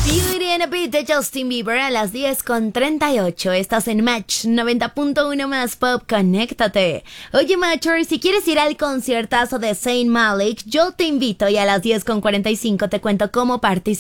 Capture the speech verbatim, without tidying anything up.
Beauty and a Beat de Justin Bieber a las diez con treinta y ocho. Estás en Match noventa punto uno más Pop, conéctate. Oye, Matcher, si quieres ir al conciertazo de Zayn Malik, yo te invito y a las diez con cuarenta y cinco te cuento cómo participar.